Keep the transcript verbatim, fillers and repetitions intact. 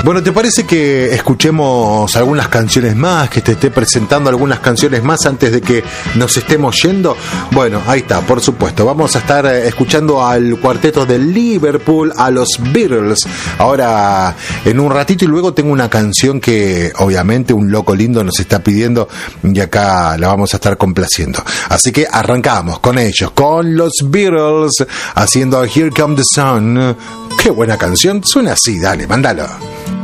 Bueno, ¿te parece que escuchemos algunas canciones más, que te esté presentando algunas canciones más antes de que nos estemos yendo? Bueno, ahí está, por supuesto. Vamos a estar escuchando al cuarteto de Liverpool, a los Beatles, ahora en un ratito, y luego tengo una canción que obviamente un loco lindo nos está pidiendo y acá la vamos a estar complaciendo. Así que arrancamos con ellos, con los Beatles, haciendo Here Come the Sun. Qué buena canción, suena así, dale, mándalo.